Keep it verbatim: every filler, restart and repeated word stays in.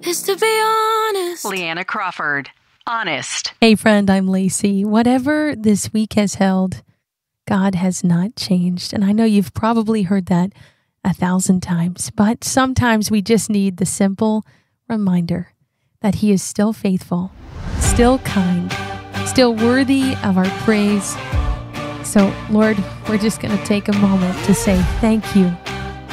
is to be honest. Leanna Crawford, Honest. Hey friend, I'm Lacey. Whatever this week has held, God has not changed. And I know you've probably heard that a thousand times, but sometimes we just need the simple reminder that He is still faithful, still kind, still worthy of our praise. So Lord, we're just going to take a moment to say thank you